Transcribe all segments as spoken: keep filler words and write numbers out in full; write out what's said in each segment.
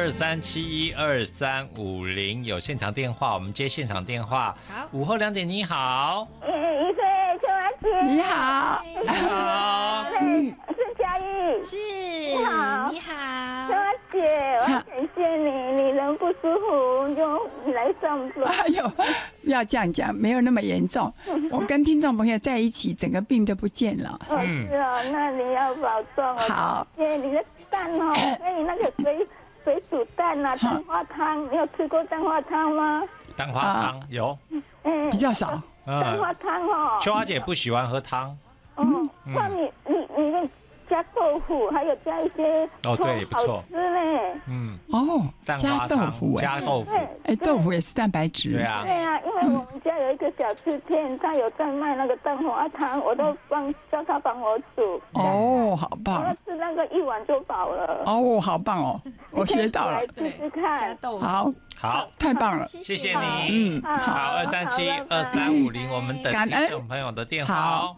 二三七一二三五零有现场电话，我们接现场电话。 好， 午后两点你好。 哎，一岁秋阿姐。 你好。 你好。 嗯，是嘉义。 是。 你好。 你好。 秋阿姐，我感谢你，你人不舒服就来上班。 哎呦，不要这样讲，没有那么严重。我跟听众朋友在一起，整个病都不见了。 嗯，是哦，那你要保重哦。 好。 姐，你的蛋哦，可以那个水水煮蛋啊，蛋花汤，你有吃过蛋花汤吗？ 蛋花汤有。 嗯， 比较少。 蛋花汤哦。 秋花姐不喜欢喝汤。 哦，那你你你的。加豆腐，还有加一些哦，对，不错， 好吃嘞。 嗯，哦，加豆腐， 加豆腐， 哎，豆腐也是蛋白质。 对啊， 对啊，因为我们家有一个小吃店，他有在卖那个蛋花汤，我都帮叫他帮我煮。 哦，好棒！ 我要吃那个一碗就饱了。 哦，好棒哦，我学到了。 来试试看。 好， 好， 太棒了， 谢谢你。 嗯， 好，二三七二三五零，我们等听众朋友的电话哦。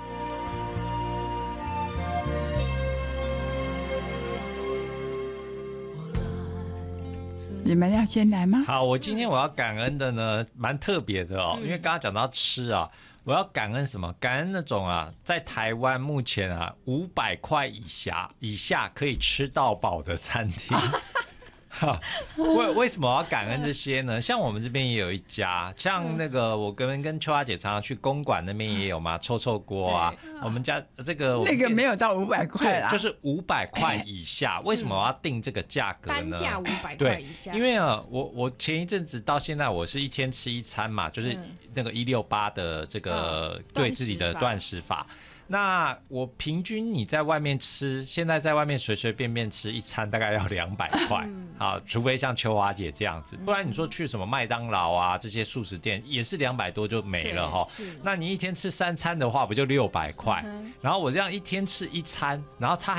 你们要先来吗？ 好，我今天我要感恩的呢，蛮特别的哦，嗯、因为刚刚讲到吃啊，我要感恩什么？感恩那种啊，在台湾目前啊五百块以下以下可以吃到饱的餐厅。哈，为为什么我要感恩这些呢？像我们这边也有一家，像那个我跟跟秋花姐常常去公馆那边也有嘛，臭臭锅啊。我们家这个那个没有到五百块啦， 就是五百块以下。为什么我要定这个价格呢？ 单价五百块以下。 因为啊，我我前一阵子到现在，我是一天吃一餐嘛，就是那个一六八的这个对自己的断食法。那我平均你在外面吃，现在在外面随随便便吃一餐大概要两百块，好，除非像秋华姐这样子，不然你说去什么麦当劳啊这些速食店也是两百多就没了哈。那你一天吃三餐的话，不就六百块？然后我这样一天吃一餐，然后他